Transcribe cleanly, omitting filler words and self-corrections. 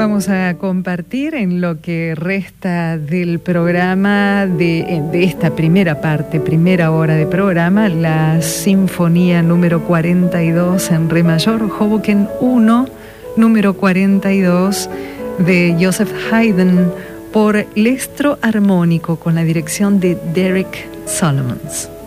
Vamos a compartir en lo que resta del programa, de esta primera parte, primera hora de programa, la Sinfonía número 42 en Re mayor, Hoboken 1, número 42 de Joseph Haydn, por Lestro Armónico con la dirección de Derek Solomons.